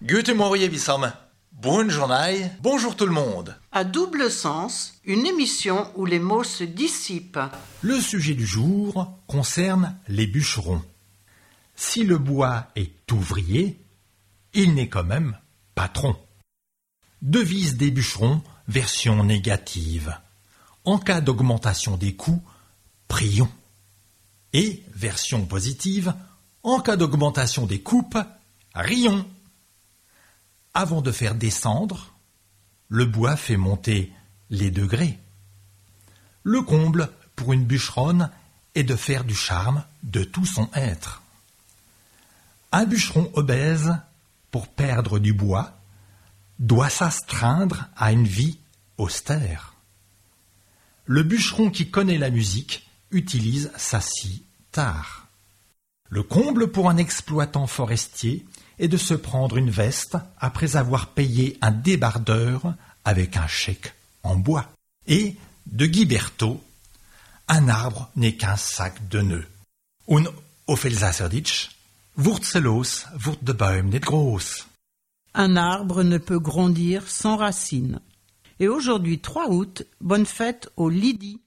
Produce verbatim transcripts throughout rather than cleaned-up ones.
Guten Morgen, Wissam. Bonne journée. Bonjour tout le monde. À double sens, une émission où les mots se dissipent. Le sujet du jour concerne les bûcherons. Si le bois est ouvrier, il n'est quand même patron. Devise des bûcherons, version négative. En cas d'augmentation des coûts, prions. Et, version positive, en cas d'augmentation des coupes, rions. Avant de faire descendre, le bois fait monter les degrés. Le comble pour une bûcheronne est de faire du charme de tout son être. Un bûcheron obèse, pour perdre du bois, doit s'astreindre à une vie austère. Le bûcheron qui connaît la musique utilise sa scie tard. Le comble pour un exploitant forestier est de se prendre une veste après avoir payé un débardeur avec un chèque en bois. Et, de Guy Berthaud, un arbre n'est qu'un sac de nœuds. Und auf Elsasserditsch, Wurzellos wird der Baum nicht groß. Un arbre ne peut grandir sans racines. Et aujourd'hui, trois août, bonne fête au Lydie.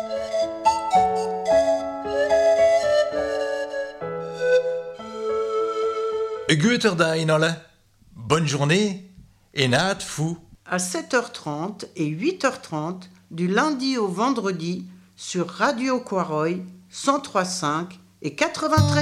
Guter Dag alle. Bonne journée et naat fou. À sept heures trente et huit heures trente, du lundi au vendredi, sur Radio Quaroy, cent trois virgule cinq et quatre-vingt-treize.